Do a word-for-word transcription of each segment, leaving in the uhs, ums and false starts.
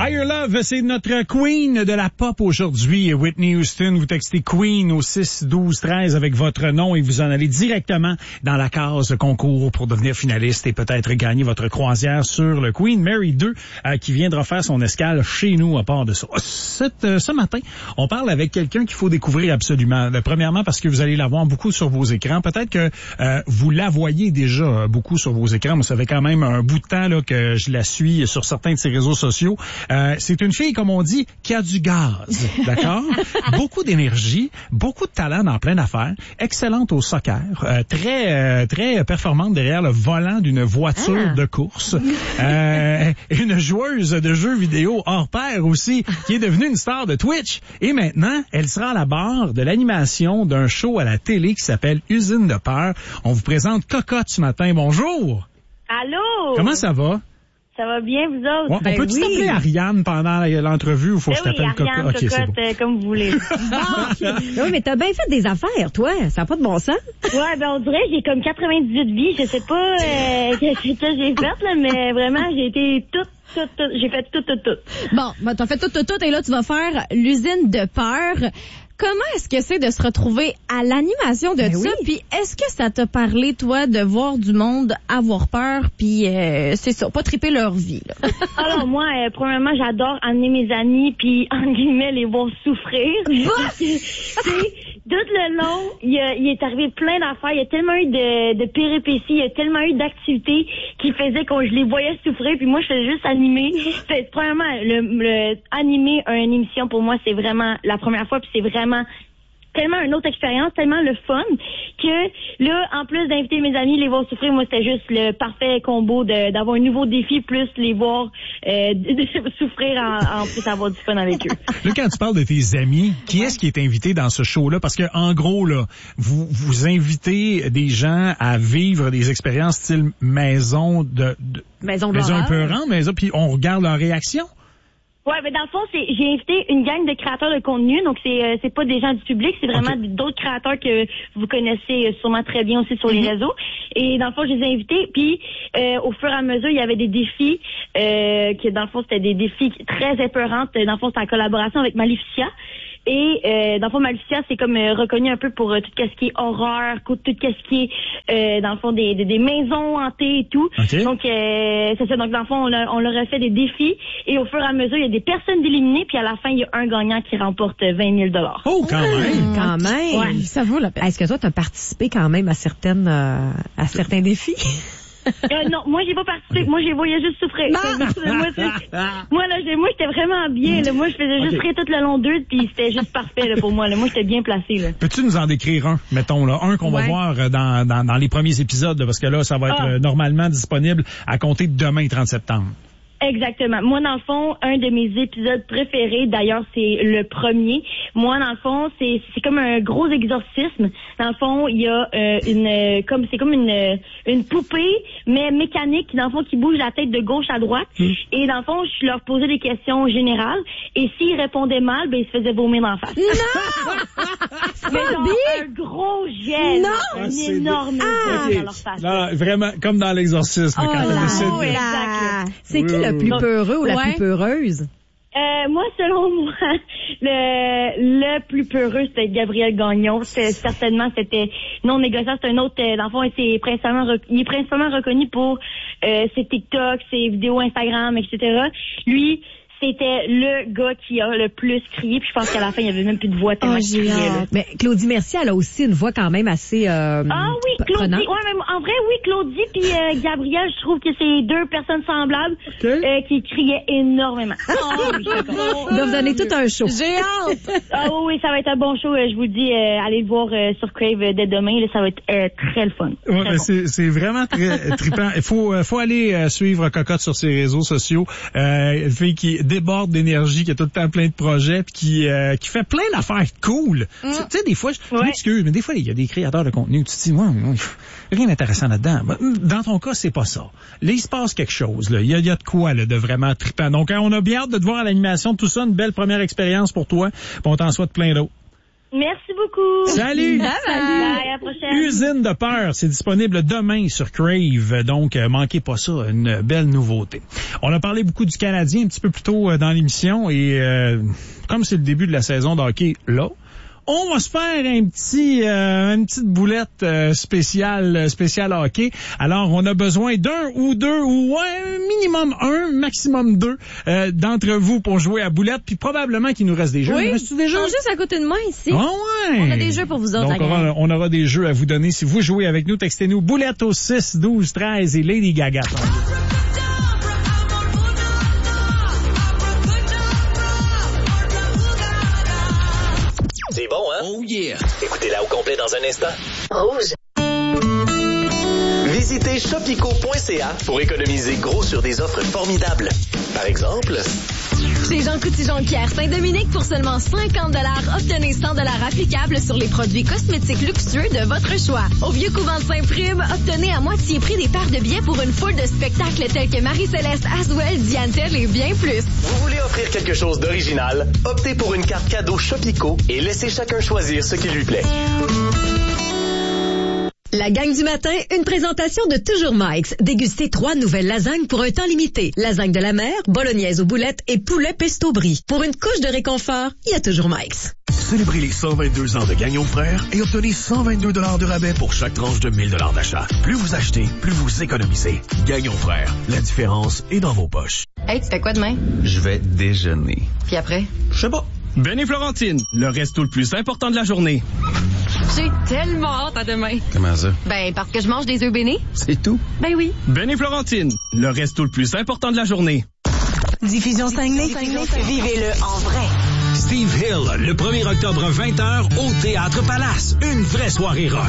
Higher Love, c'est notre queen de la pop aujourd'hui, Whitney Houston. Vous textez Queen au six douze treize avec votre nom et vous en allez directement dans la case concours pour devenir finaliste et peut-être gagner votre croisière sur le Queen Mary deux euh, qui viendra faire son escale chez nous à part de ça. Cette, euh, ce matin, on parle avec quelqu'un qu'il faut découvrir absolument. Premièrement, parce que vous allez la voir beaucoup sur vos écrans. Peut-être que euh, vous la voyez déjà euh, beaucoup sur vos écrans, mais ça fait quand même un bout de temps là, que je la suis sur certains de ses réseaux sociaux. Euh, c'est une fille, comme on dit, qui a du gaz, d'accord? Beaucoup d'énergie, beaucoup de talent dans plein d'affaires, excellente au soccer, euh, très euh, très performante derrière le volant d'une voiture ah. de course, euh, une joueuse de jeux vidéo hors pair aussi, qui est devenue une star de Twitch. Et maintenant, elle sera à la barre de l'animation d'un show à la télé qui s'appelle Usine de peur. On vous présente Cocotte ce matin. Bonjour! Allô? Comment ça va? Ça va bien, vous autres? Ouais, ben on peut-tu oui. t'appeler Ariane pendant l'entrevue ou faut ben que je t'appelle oui, Cocotte? Ariane, Okay, Cocotte, bon. euh, comme vous voulez. Oui, mais t'as bien fait des affaires, toi. Ça n'a pas de bon sens. Ouais, ben on dirait que j'ai comme quatre-vingt-dix-huit vies. Je sais pas euh, qu'est-ce que j'ai fait, là, mais vraiment, j'ai été toute, toute, toute, j'ai fait tout, tout, tout. Bon, ben, t'as fait tout, tout, tout, et là, tu vas faire l'usine de peur. Comment est-ce que c'est de se retrouver à l'animation de ben ça? Oui. Puis est-ce que ça t'a parlé, toi, de voir du monde avoir peur, puis euh, c'est ça, pas triper leur vie, là? Alors moi, euh, premièrement, j'adore amener mes amis, puis en guillemets, les voir souffrir. C'est tout le long, il, a, il est arrivé plein d'affaires. Il y a tellement eu de, de péripéties, il y a tellement eu d'activités qui faisaient que je les voyais souffrir, puis moi, je faisais juste animer. C'est, premièrement, le, le animer une émission, pour moi, c'est vraiment la première fois, puis c'est vraiment tellement une autre expérience, tellement le fun, que là, en plus d'inviter mes amis, les voir souffrir, moi, c'était juste le parfait combo de, d'avoir un nouveau défi, plus les voir euh, de, de souffrir, en, en plus avoir du fun avec eux. Là, quand tu parles de tes amis, qui ouais. est-ce qui est invité dans ce show-là? Parce que, en gros, là, vous, vous invitez des gens à vivre des expériences style maison de, de maison de maison épeurante, maison, puis on regarde leur réaction. Ouais, mais dans le fond, c'est j'ai invité une gang de créateurs de contenu, donc c'est euh, c'est pas des gens du public, c'est vraiment okay. d'autres créateurs que vous connaissez sûrement très bien aussi sur mm-hmm. les réseaux. Et dans le fond, je les ai invités, puis euh, au fur et à mesure, il y avait des défis euh, que dans le fond, c'était des défis très épeurants. Dans le fond, c'était en collaboration avec Maleficia. Et euh, dans le fond, Maleficia, c'est comme euh, reconnu un peu pour euh, tout ce qui est horreur, tout ce qui est euh, dans le fond des, des, des maisons hantées et tout. Okay. Donc euh, c'est ça. Donc dans le fond, on, a, on leur a fait des défis et au fur et à mesure, il y a des personnes éliminées, puis à la fin, il y a un gagnant qui remporte vingt mille dollars. Oh, quand même! Mmh, quand même! Ouais. Ça vaut la peine. Est-ce que toi, tu as participé quand même à certaines euh, à certains défis? Euh, non, moi j'ai pas participé. Moi j'ai voyais juste souffrir. moi, moi là, j'ai, moi j'étais vraiment bien. Là. Moi je faisais juste okay. rire tout le long d'eux, puis c'était juste parfait là, pour moi. Là. Moi j'étais bien placé. Là. Peux-tu nous en décrire un, mettons là, un qu'on ouais. va voir dans, dans dans les premiers épisodes, là, parce que là ça va être ah. euh, normalement disponible à compter de demain, trente septembre. Exactement. Moi, dans le fond, un de mes épisodes préférés, d'ailleurs, c'est le premier. Moi, dans le fond, c'est c'est comme un gros exorcisme. Dans le fond, il y a euh, une comme c'est comme une une poupée, mais mécanique, dans le fond, qui bouge la tête de gauche à droite. Mmh. Et dans le fond, je leur posais des questions générales. Et s'ils répondaient mal, ben ils se faisaient vomir dans la face. Non! Mais genre, un gros gel, non! un ah, énorme gel okay. dans leur face. Non, vraiment, comme dans l'exorcisme, oh quand là, on décide. Oh là. C'est oui, qui oui, le plus oui. peureux ou la ouais. plus peureuse? Euh, moi, selon moi, le, le plus peureux, c'était Gabriel Gagnon. C'était, certainement, c'était non négociable. C'est un autre, euh, dans le fond, c'est principalement, il est principalement reconnu pour euh, ses TikTok, ses vidéos Instagram, et cetera. Lui, c'était le gars qui a le plus crié, puis je pense qu'à la fin, il n'y avait même plus de voix tellement oh, qu'il criait. Là. Mais Claudie Mercier, elle a aussi une voix quand même assez euh, Ah oui, Claudie. Ouais, mais en vrai, oui, Claudie puis euh, Gabriel, je trouve que c'est deux personnes semblables okay. euh, qui criaient énormément. Oh, oui, ils doivent donner tout un show. J'ai hâte! Ah oui, oui, ça va être un bon show. Je vous dis, euh, allez le voir euh, sur Crave euh, dès demain. Là, ça va être euh, très le fun. Ouais, très ben bon. c'est, c'est vraiment très trippant. Il faut, faut aller euh, suivre Cocotte sur ses réseaux sociaux. Euh, une fille qui déborde d'énergie, qui a tout le temps plein de projets, puis qui euh, qui fait plein d'affaires cool. Mm. Tu sais, des fois, je, je ouais. m'excuse, mais des fois, il y a des créateurs de contenu où tu te dis, ouais, ouais, rien d'intéressant là-dedans. Dans ton cas, c'est pas ça. Là, il se passe quelque chose. Là. Il y a, il y a de quoi là, de vraiment trippant. Donc, on a bien hâte de te voir à l'animation. Tout ça, une belle première expérience pour toi. Bon, on t'en souhaite plein d'autres. Merci beaucoup. Salut. Bye bye. Bye, à la prochaine. Usine de peur, c'est disponible demain sur Crave, donc euh, manquez pas ça, une belle nouveauté. On a parlé beaucoup du Canadien un petit peu plus tôt euh, dans l'émission et euh, comme c'est le début de la saison de hockey là, on va se faire un petit, euh, une petite boulette euh, spéciale, spéciale hockey. Alors, on a besoin d'un ou deux ou ouais, minimum un, maximum deux euh, d'entre vous pour jouer à boulette. Puis probablement qu'il nous reste des jeux. Oui, Reste-tu des jeux? ils sont juste à côté de moi ici. Ah ouais. On a des jeux pour vous autres, Donc, la on gang. aura, on aura des jeux à vous donner. Si vous jouez avec nous, textez-nous boulette au six douze treize et Lady Gaga. C'est bon, hein? Oh yeah! Écoutez-la au complet dans un instant. Rouge. Visitez shopico point c a pour économiser gros sur des offres formidables. Par exemple, Chez Jean Coutu Jonquière Saint-Dominique, pour seulement cinquante dollars, obtenez cent dollars applicables sur les produits cosmétiques luxueux de votre choix. Au Vieux Couvent de Saint-Prime, obtenez à moitié prix des paires de billets pour une foule de spectacles tels que Marie-Céleste, Aswell, Diane Tell et bien plus. vous voulez offrir quelque chose d'original? Optez pour une carte cadeau Shopico et laissez chacun choisir ce qui lui plaît. La gang du matin, une présentation de Toujours Mike's. Dégustez trois nouvelles lasagnes pour un temps limité. Lasagne de la mer, bolognaise aux boulettes et poulet pesto brie. Pour une couche de réconfort, il y a Toujours Mike's. Célébrez les cent vingt-deux ans de Gagnon Frères et obtenez cent vingt-deux dollars de rabais pour chaque tranche de mille dollars d'achat. Plus vous achetez, plus vous économisez. Gagnon Frères, la différence est dans vos poches. Hey, tu fais quoi demain? Je vais déjeuner. Puis après? Je sais pas. Ben et Florentine, le resto le plus important de la journée. J'ai tellement hâte à demain. Comment ça? Ben, parce que je mange des œufs bénis. C'est tout? Ben oui. Ben et Florentine, le resto le plus important de la journée. Diffusion Saguenay. Vivez-le en vrai. Steve Hill, le premier octobre vingt heures au Théâtre Palace. Une vraie soirée rock.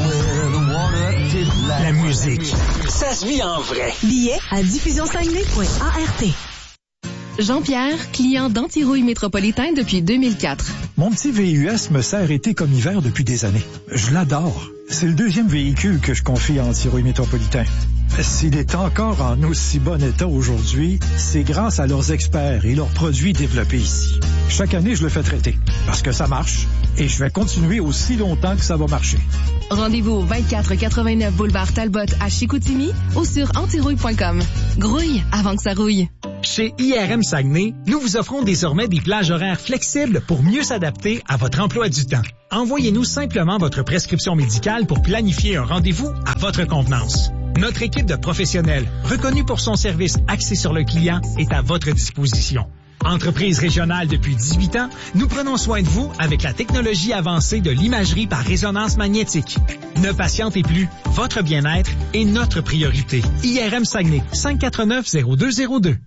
La musique, ça se vit en vrai. Billets à diffusion saguenay point a r t. Jean-Pierre, client d'Antirouille Métropolitain depuis deux mille quatre. Mon petit V U S me sert été comme hiver depuis des années. Je l'adore. C'est le deuxième véhicule que je confie à Antirouille Métropolitain. S'il est encore en aussi bon état aujourd'hui, c'est grâce à leurs experts et leurs produits développés ici. Chaque année, je le fais traiter parce que ça marche et je vais continuer aussi longtemps que ça va marcher. Rendez-vous au vingt-quatre quatre-vingt-neuf boulevard Talbot à Chicoutimi ou sur antirouille point com. Grouille avant que ça rouille. Chez I R M Saguenay, nous vous offrons désormais des plages horaires flexibles pour mieux s'adapter à votre emploi du temps. Envoyez-nous simplement votre prescription médicale pour planifier un rendez-vous à votre convenance. Notre équipe de professionnels, reconnue pour son service axé sur le client, est à votre disposition. Entreprise régionale depuis dix-huit ans, nous prenons soin de vous avec la technologie avancée de l'imagerie par résonance magnétique. Ne patientez plus, votre bien-être est notre priorité. I R M Saguenay, cinq quatre neuf zéro deux zéro deux.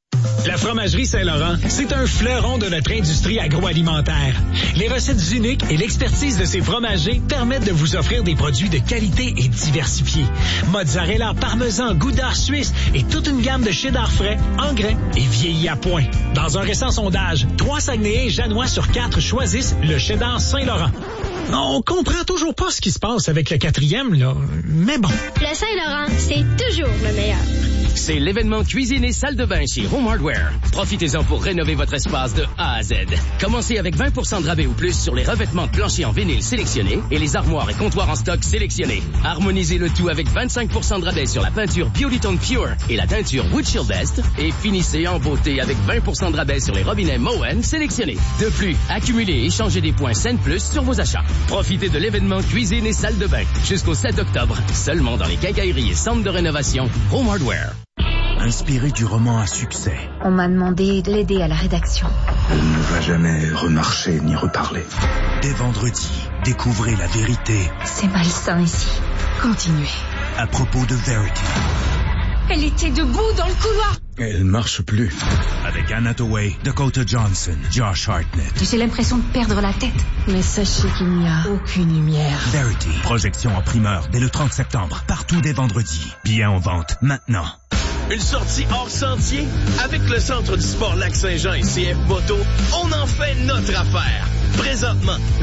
La Fromagerie Saint-Laurent, c'est un fleuron de notre industrie agroalimentaire. Les recettes uniques et l'expertise de ses fromagers permettent de vous offrir des produits de qualité et diversifiés. Mozzarella, parmesan, gouda suisse et toute une gamme de cheddar frais, en grains et vieillis à point. Dans un récent sondage, trois Saguenayens janois sur quatre choisissent le cheddar Saint-Laurent. On comprend toujours pas ce qui se passe avec le quatrième, là, mais bon. Le Saint-Laurent, c'est toujours le meilleur. C'est l'événement cuisine et salle de bain chez Home Hardware. Profitez-en pour rénover votre espace de A à Z. Commencez avec vingt pour cent de rabais ou plus sur les revêtements de plancher en vinyle sélectionnés et les armoires et comptoirs en stock sélectionnés. Harmonisez le tout avec vingt-cinq pour cent de rabais sur la peinture Beautytone Pure et la teinture Wood Shield Est. Et finissez en beauté avec vingt pour cent de rabais sur les robinets Moen sélectionnés. De plus, accumulez et échangez des points Scène Plus sur vos achats. Profitez de l'événement cuisine et salle de bain jusqu'au sept octobre. Seulement dans les quincailleries et centres de rénovation Home Hardware. Inspiré du roman à succès. On m'a demandé de l'aider à la rédaction. Elle ne va jamais remarcher ni reparler. Dès vendredi, découvrez la vérité. C'est malsain ici. Continuez. À propos de Verity. Elle était debout dans le couloir. Elle marche plus. Avec Anne Hathaway, Dakota Johnson, Josh Hartnett. J'ai l'impression de perdre la tête. Mais sachez qu'il n'y a aucune lumière. Verity. Projection en primeur dès le trente septembre. Partout dès vendredi. Billets en vente maintenant. Une sortie hors sentier? Avec le Centre du sport Lac-Saint-Jean et C F Moto, on en fait notre affaire. Présentement,